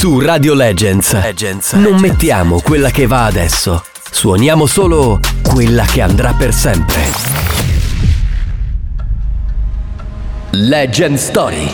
Su Radio Legends non mettiamo quella che va adesso, suoniamo solo quella che andrà per sempre. Legend Story.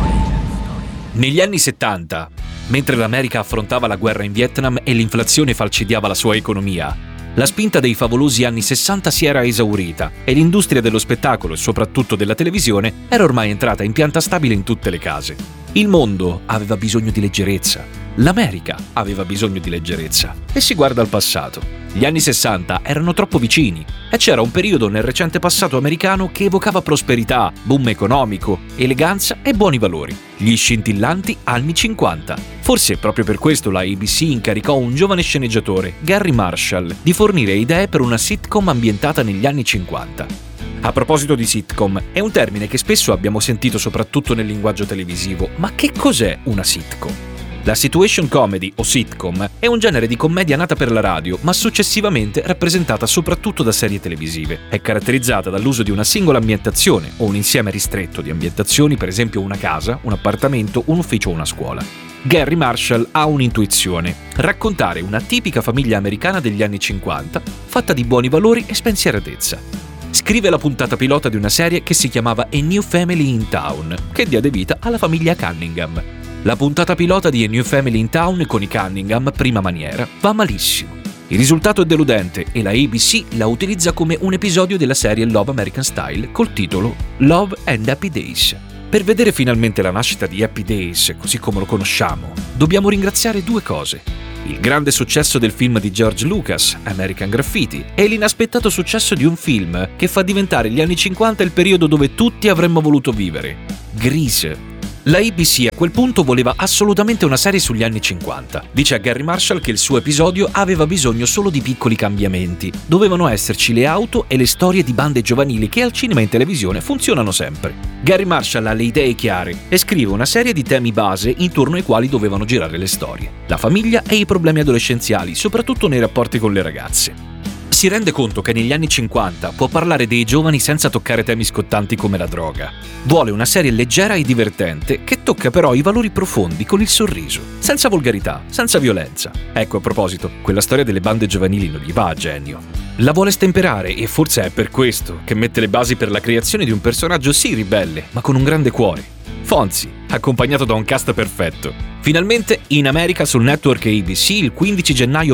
Negli anni 70, mentre l'America affrontava la guerra in Vietnam e l'inflazione falcidiava la sua economia, la spinta dei favolosi anni 60 si era esaurita e l'industria dello spettacolo e soprattutto della televisione era ormai entrata in pianta stabile in tutte le case. Il mondo aveva bisogno di leggerezza, l'America aveva bisogno di leggerezza e si guarda al passato. Gli anni 60 erano troppo vicini e c'era un periodo nel recente passato americano che evocava prosperità, boom economico, eleganza e buoni valori. Gli scintillanti anni 50. Forse proprio per questo la ABC incaricò un giovane sceneggiatore, Garry Marshall, di fornire idee per una sitcom ambientata negli anni 50. A proposito di sitcom, è un termine che spesso abbiamo sentito soprattutto nel linguaggio televisivo, ma che cos'è una sitcom? La situation comedy o sitcom è un genere di commedia nata per la radio, ma successivamente rappresentata soprattutto da serie televisive. È caratterizzata dall'uso di una singola ambientazione o un insieme ristretto di ambientazioni, per esempio una casa, un appartamento, un ufficio o una scuola. Garry Marshall ha un'intuizione: raccontare una tipica famiglia americana degli anni 50, fatta di buoni valori e spensieratezza. Scrive la puntata pilota di una serie che si chiamava A New Family in Town, che diede vita alla famiglia Cunningham. La puntata pilota di A New Family in Town con i Cunningham, prima maniera, va malissimo. Il risultato è deludente e la ABC la utilizza come un episodio della serie Love American Style col titolo Love and Happy Days. Per vedere finalmente la nascita di Happy Days, così come lo conosciamo, dobbiamo ringraziare due cose: il grande successo del film di George Lucas, American Graffiti, e l'inaspettato successo di un film che fa diventare gli anni 50 il periodo dove tutti avremmo voluto vivere: Grease. La ABC a quel punto voleva assolutamente una serie sugli anni 50. Dice a Garry Marshall che il suo episodio aveva bisogno solo di piccoli cambiamenti. Dovevano esserci le auto e le storie di bande giovanili che al cinema e in televisione funzionano sempre. Garry Marshall ha le idee chiare e scrive una serie di temi base intorno ai quali dovevano girare le storie: la famiglia e i problemi adolescenziali, soprattutto nei rapporti con le ragazze. Si rende conto che negli anni 50 può parlare dei giovani senza toccare temi scottanti come la droga. Vuole una serie leggera e divertente che tocca però i valori profondi con il sorriso, senza volgarità, senza violenza. Ecco, a proposito, quella storia delle bande giovanili non gli va a genio. La vuole stemperare e forse è per questo che mette le basi per la creazione di un personaggio sì ribelle, ma con un grande cuore: Fonzie, accompagnato da un cast perfetto. Finalmente in America sul network ABC il 15 gennaio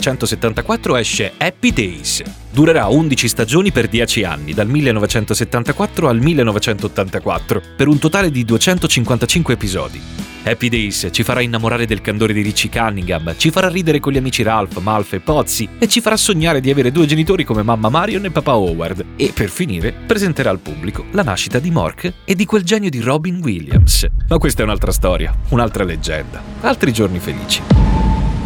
1974 esce Happy Days. Durerà 11 stagioni per 10 anni, dal 1974 al 1984, per un totale di 255 episodi. Happy Days ci farà innamorare del candore di Richie Cunningham, ci farà ridere con gli amici Ralph, Malf e Pozzi e ci farà sognare di avere due genitori come mamma Marion e papà Howard. E per finire presenterà al pubblico la nascita di Mork e di quel genio di Robin Williams. Ma questa è un'altra storia, un'altra leggenda. Altri giorni felici.